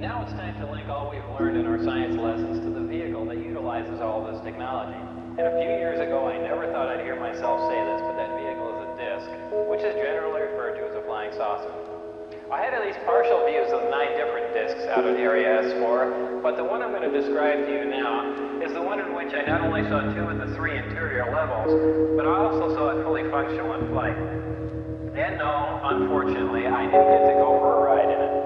Now it's time to link all we've learned in our science lessons to the vehicle that utilizes all of this technology. And a few years ago, I never thought I'd hear myself say this, but that vehicle is a disc, which is generally referred to as a flying saucer. I had at least partial views of 9 different discs out at Area S4, but the one I'm going to describe to you now is the one in which I not only saw 2 of the 3 interior levels, but I also saw it fully functional in flight. And no, unfortunately, I didn't get to go for a ride in it.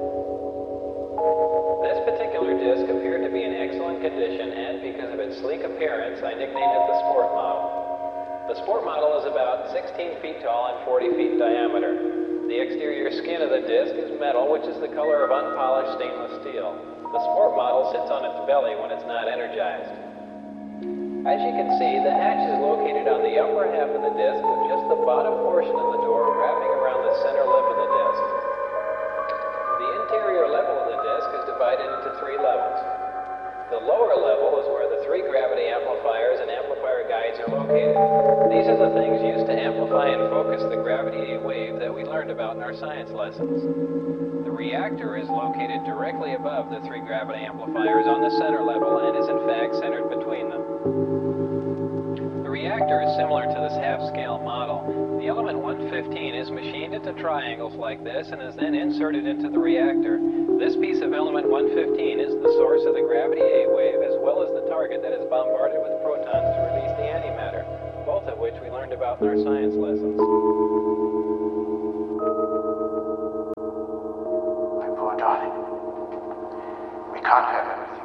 This particular disc appeared to be in excellent condition, and because of its sleek appearance, I nicknamed it the Sport Model. The Sport Model is about 16 feet tall and 40 feet in diameter. The exterior skin of the disc is metal, which is the color of unpolished stainless steel. The Sport Model sits on its belly when it's not energized. As you can see, the hatch is located on the upper half of the disc with just the bottom portion of the door wrapping around the center lip of the disc. The interior level of the disc is divided into 3 levels. The lower level is where the 3 gravity amplifiers and amplifier guides are located. These are the things used to amplify and focus the gravity wave that we learned about in our science lessons. The reactor is located directly above the 3 gravity amplifiers on the center level and is in fact centered between them. The reactor is similar to this half-scale model. The element 115 is machined into triangles like this and is then inserted into the reactor. This piece of element 115 is the source of the gravity A wave as well as the target that is bombarded with protons to release the antimatter, both of which we learned about in our science lessons. My poor darling, we can't have her.